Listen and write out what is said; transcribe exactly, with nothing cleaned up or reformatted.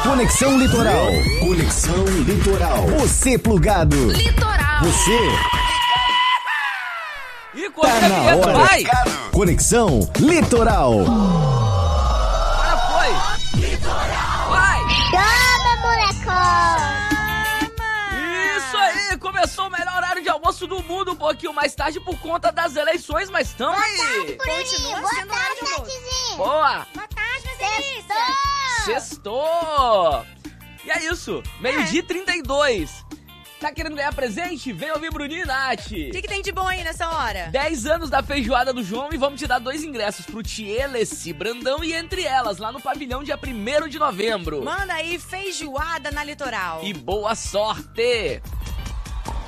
Conexão Litoral. Conexão Litoral. Você plugado. Litoral. Você E quando tá é na vinheta, hora. vai! Conexão Litoral. Agora foi! Litoral! Vai! Chama, molecão! Isso aí! Começou o melhor horário de almoço do mundo, um pouquinho mais tarde por conta das eleições, mas tamo aí! Continua Boa sendo tarde, hora de amor. Tatizinho! Boa! Boa tarde, meus Sextou! delícias. Sextou! E é isso, meio-dia e trinta e dois. Tá querendo ganhar presente? Vem ouvir Bruninho e Nath. O que, que tem de bom aí nessa hora? dez anos da feijoada do João e vamos te dar dois ingressos pro Thiê, Leci, Brandão e Entre Elas, lá no pavilhão dia primeiro de novembro. Manda aí feijoada na Litoral. E boa sorte!